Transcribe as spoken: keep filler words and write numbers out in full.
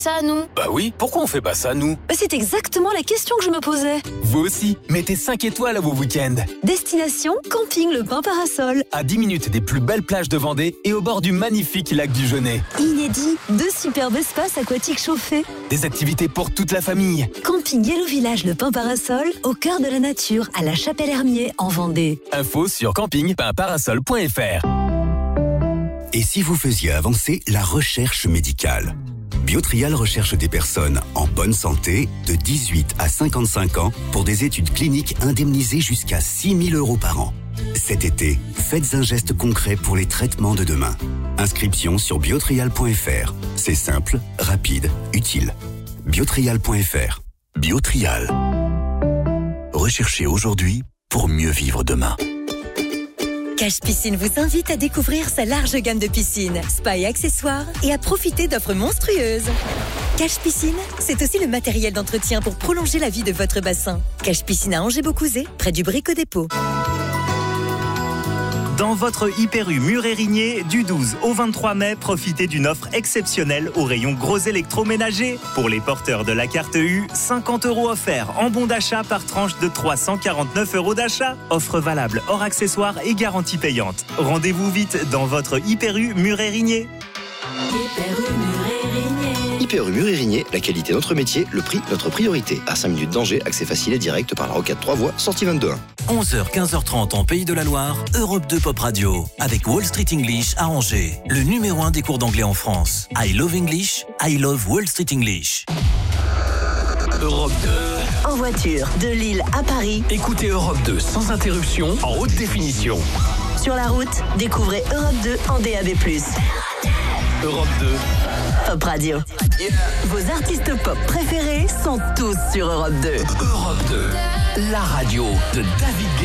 Ça à nous. Bah oui, pourquoi on fait pas ça nous? Bah c'est exactement la question que je me posais. Vous aussi, mettez cinq étoiles à vos week-ends. Destination Camping Le Pin Parasol. À dix minutes des plus belles plages de Vendée et au bord du magnifique lac du Genêt. Inédit, deux superbes espaces aquatiques chauffés. Des activités pour toute la famille. Camping Yellow Village Le Pin Parasol, au cœur de la nature, à la Chapelle-Hermier, en Vendée. Info sur camping pin parasol point f r. Et si vous faisiez avancer la recherche médicale? Biotrial recherche des personnes en bonne santé de dix-huit à cinquante-cinq ans pour des études cliniques indemnisées jusqu'à six mille euros par an. Cet été, faites un geste concret pour les traitements de demain. Inscription sur biotrial point f r. C'est simple, rapide, utile. biotrial point f r. Biotrial. Recherchez aujourd'hui pour mieux vivre demain. Cache Piscine vous invite à découvrir sa large gamme de piscines, spa et accessoires et à profiter d'offres monstrueuses. Cache Piscine, c'est aussi le matériel d'entretien pour prolonger la vie de votre bassin. Cache Piscine à Angers-Beaucouzé, près du Brico-Dépôt. Dans votre Hyper U Mur-Érigné, du douze au vingt-trois mai, profitez d'une offre exceptionnelle au rayon gros électroménager. Pour les porteurs de la carte U, cinquante euros offerts en bon d'achat par tranche de trois cent quarante-neuf euros d'achat. Offre valable hors accessoires et garantie payante. Rendez-vous vite dans votre Hyper U Mur-Érigné. Hyper U Mur-Érigné. Hyper U Mur-Érigné, la qualité notre métier, le prix notre priorité. À cinq minutes d'Angers, accès facile et direct par la rocade trois voies, sortie vingt-deux un. onze heures quinze heures trente en Pays de la Loire, Europe deux Pop Radio, avec Wall Street English à Angers, le numéro un des cours d'anglais en France. I love English, I love Wall Street English. Europe deux. En voiture, de Lille à Paris. Écoutez Europe deux sans interruption, en haute définition. Sur la route, découvrez Europe deux en D A B plus. Europe deux. Pop Radio. Yeah. Vos artistes pop préférés sont tous sur Europe deux. Europe deux, la radio de David